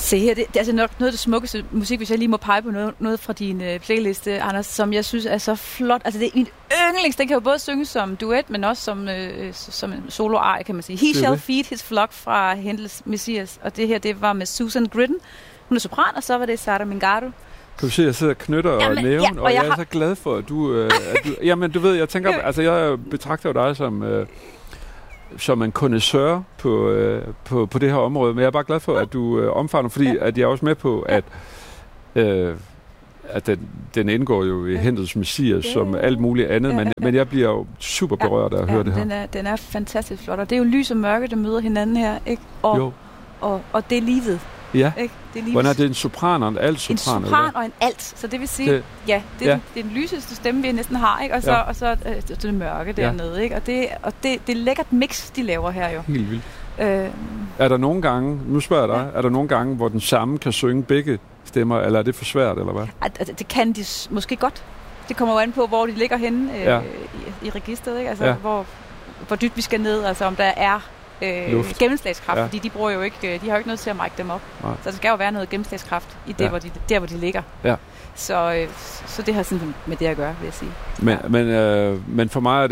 Se her, det er altså nok noget af det smukkeste musik, hvis jeg lige må pege på noget fra din playliste, Anders, som jeg synes er så flot. Altså det er min yndlings, den kan jo både synge som duet, men også som en solo-arie, kan man sige. He Shall Feed His Flock fra Händels Messias, og det her, det var med Susan Gritten. Hun er sopran, og så var det Sara Mingaro. Kan du se, jeg sidder og knytter og næven, og jeg er så glad for, at du... jamen, du ved, jeg tænker... Altså, jeg betragter jo dig som en connoisseur på det her område, men jeg er bare glad for, at du omfavner, fordi at jeg er også med på, at den indgår jo i Händels Messias som alt muligt andet, men jeg bliver jo super berørt af at høre det her. Den er fantastisk flot, og det er jo lys og mørke, der møder hinanden her, ikke? Og det er livet. Ja. Ikke? Det er hvordan er det en sopran og en alt-sopran? En sopran og en alt, så det vil sige, det er den lyseste stemme, vi næsten har, ikke? Og så det mørke dernede, ikke? Og det er lækkert mix, de laver her jo. Helt vildt. Er der nogle gange, nu spørger jeg dig, er der nogle gange, hvor den samme kan synge begge stemmer, eller er det for svært, eller hvad? Det kan de måske godt. Det kommer jo an på, hvor de ligger henne i registret, ikke? Altså, hvor dybt vi skal ned, altså om der er gennemslagskraft, fordi de bruger jo ikke, de har jo ikke noget til at mic dem op. Nej. Så der skal jo være noget gennemslagskraft i det, hvor de ligger. Ja. Så det har sådan med det at gøre, vil jeg sige. Men for mig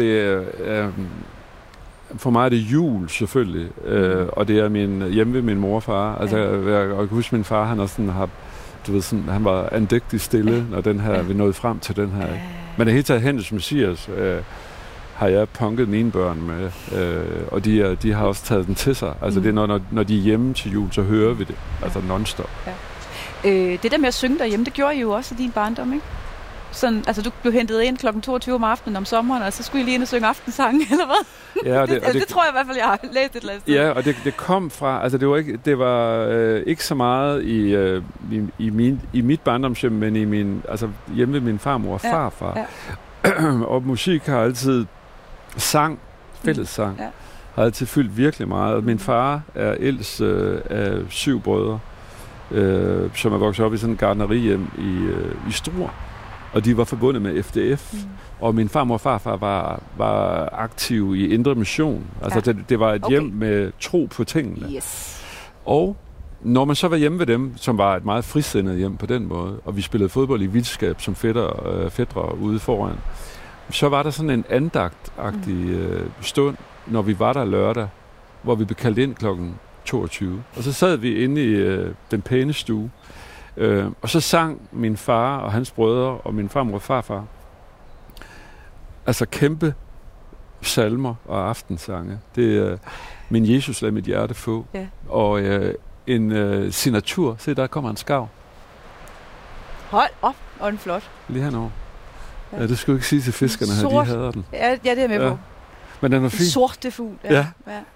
er det jul selvfølgelig, og det er hjemme ved min mor og far. Altså jeg kan huske min far, han også sådan har, du ved sådan, han var andægtig stille, når den her vi nåede frem til den her. Men det hele taget Händels Messias har jeg punket mine børn med, og de har også taget den til sig. Altså det er, når de er hjemme til jul, så hører vi det, altså non-stop. Ja. Det der med at synge derhjemme, det gjorde I jo også i din barndom, ikke? Sådan, altså du blev hentet ind kl. 22 om aftenen om sommeren, og så skulle I lige ind og synge aftensange, eller hvad? Ja, det tror jeg i hvert fald, jeg har læst et eller andet sted. Ja, og det kom fra, altså det var ikke så meget i mit barndomshjem, men hjemme ved min farmor og farfar. Ja. Og musik har altid fællessang, har altid fyldt virkelig meget. Min far er ældst af 7 brødre, som er vokset op i sådan en gartnerihjem i Struer. Og de var forbundet med FDF. Og min farmor og farfar var aktive i Indre Mission. Altså det var et hjem med tro på tingene. Yes. Og når man så var hjemme ved dem, som var et meget frisindet hjem på den måde, og vi spillede fodbold i vildskab som fætre ude foran, så var der sådan en andagtagtig stund, når vi var der lørdag, hvor vi blev kaldt ind klokken 22. Og så sad vi inde i den pæne stue, og så sang min far og hans brødre og min farmor og farfar altså kæmpe salmer og aftensange. Det er Min Jesus lad mit hjerte få. Ja. Og en signatur. Se, der kommer en skarv. Hold op, og en flot. Lige henover. Ja, det skulle jeg ikke sige til fiskerne her, de hader den. Ja, det er med på. Men den var fin. Sorte fugl. Ja.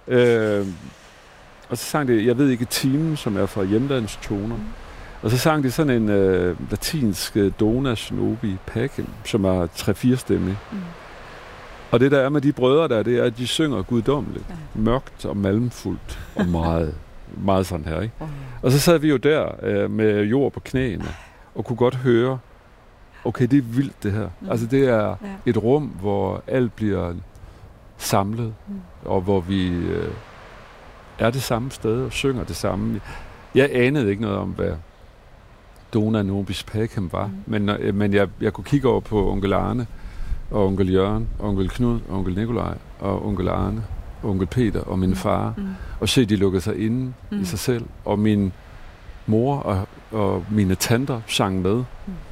Og så sang det, jeg ved ikke, timen, som er fra Hjemlandets toner. Og så sang de sådan en latinsk Dona Snobi Pacem, som er 3-4 stemme. Og det der er med de brødre det er, at de synger guddommeligt, mørkt og malmfuldt, og meget, meget sådan her, ikke? Og så sad vi jo der med jord på knæene, og kunne godt høre, okay, det er vildt det her. Altså det er et rum, hvor alt bliver samlet, og hvor vi er det samme sted og synger det samme. Jeg anede ikke noget om, hvad Dona Nobis Pacem var, men jeg kunne kigge over på onkel Arne, og onkel Jørgen, og onkel Knud, og onkel Nikolaj, og onkel Arne, og onkel Peter, og min far, og se, de lukkede sig inde i sig selv, og min mor og mine tanter sang med.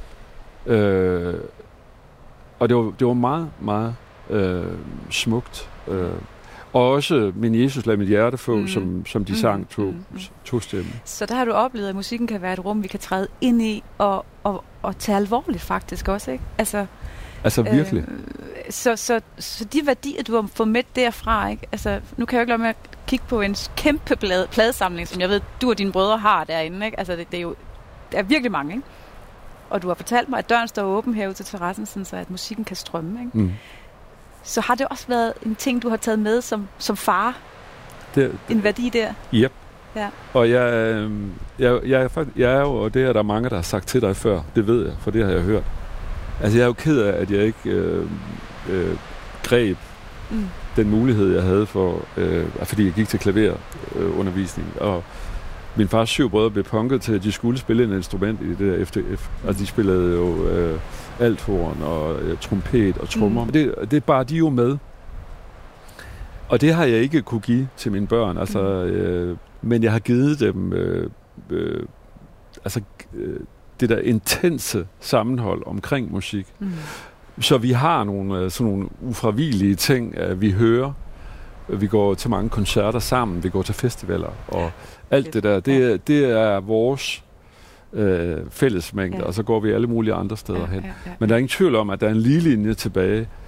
Og det var meget, meget smukt. Og også Min Jesus lad mit hjerte få, som de sang to stemmer. Så der har du oplevet, at musikken kan være et rum, vi kan træde ind i og tage alvorligt faktisk også, ikke? Altså virkelig. Så de værdier, du har fået med derfra, ikke? Altså, nu kan jeg jo ikke lade med at kigge på en kæmpe pladesamling, som jeg ved, du og dine brødre har derinde, ikke? Altså, det er virkelig mange, ikke? Og du har fortalt mig, at døren står åben herude til terrassen, sådan så at musikken kan strømme, ikke? Så har det også været en ting, du har taget med som far? En værdi der? Yep. Ja. Og jeg er jo, og det er der mange, der har sagt til dig før, det ved jeg, for det har jeg hørt. Altså jeg er jo ked af, at jeg ikke greb den mulighed, jeg havde for, fordi jeg gik til klaverundervisning, min fars 7 brødre blev punket til, at de skulle spille et instrument i det der FDF. Altså, de spillede jo althorn og trompet og trommer. Det er bare de jo med. Og det har jeg ikke kunne give til mine børn. Altså, men jeg har givet dem det der intense sammenhold omkring musik. Så vi har sådan nogle ufravigelige ting, vi hører. Vi går til mange koncerter sammen, vi går til festivaler, og alt det der, det er vores fællesmængde, og så går vi alle mulige andre steder hen. Men der er ingen tvivl om, at der er en lige linje tilbage